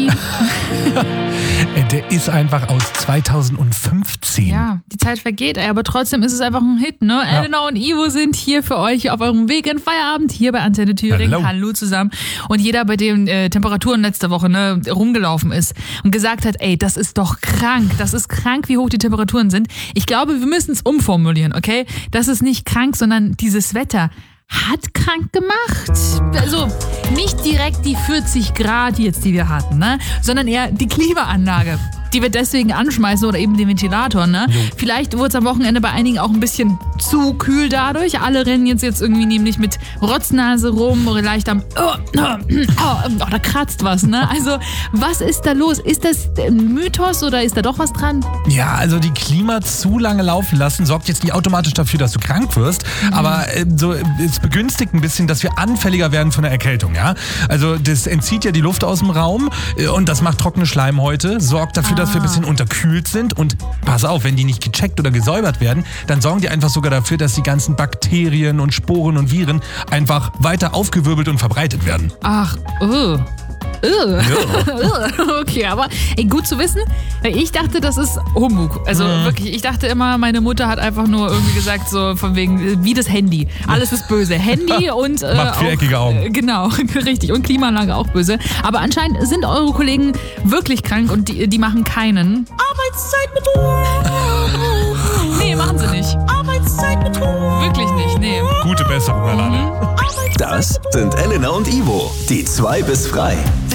Money. Der ist einfach aus 2015. Ja, die Zeit vergeht, aber trotzdem ist es einfach ein Hit, ne? Ja. Elena und Ivo sind hier für euch auf eurem Weg in Feierabend hier bei Antenne Thüringen. Hallo zusammen. Und jeder, bei dem Temperaturen letzte Woche rumgelaufen ist und gesagt hat, ey, das ist doch krank. Das ist krank, wie hoch die Temperaturen sind. Ich glaube, wir müssen es umformulieren, okay? Das ist nicht krank, sondern dieses Wetter hat krank gemacht. Also nicht direkt die 40 Grad jetzt, die wir hatten, ne? Sondern eher die Klimaanlage, die wir deswegen anschmeißen oder eben den Ventilator, ne? Jo. Vielleicht wurde es am Wochenende bei einigen auch ein bisschen zu kühl dadurch. Alle rennen jetzt irgendwie nämlich mit Rotznase rum oder leicht am da kratzt was, ne? Also, was ist da los? Ist das ein Mythos oder ist da doch was dran? Ja, also die Klima zu lange laufen lassen, sorgt jetzt nicht automatisch dafür, dass du krank wirst, aber es begünstigt ein bisschen, dass wir anfälliger werden von der Erkältung, ja? Also das entzieht ja die Luft aus dem Raum und das macht trockene Schleimhäute, sorgt dafür, dass wir ein bisschen unterkühlt sind und pass auf, wenn die nicht gecheckt oder gesäubert werden, dann sorgen die einfach sogar dafür, dass die ganzen Bakterien und Sporen und Viren einfach weiter aufgewirbelt und verbreitet werden. Ach, okay, aber gut zu wissen. Ich dachte, das ist Humbug. Also wirklich, ich dachte immer, meine Mutter hat einfach nur irgendwie gesagt, so von wegen, wie das Handy. Alles ist böse. Handy und macht viereckige Augen. Genau, richtig. Und Klimaanlage auch böse. Aber anscheinend sind eure Kollegen wirklich krank und die machen keinen Arbeitszeitbetrug. Nee, machen sie nicht. Arbeitszeitbetrug. Wirklich nicht, nee. Gute Besserung, Alane. Das sind Elena und Ivo, die 2 bis frei.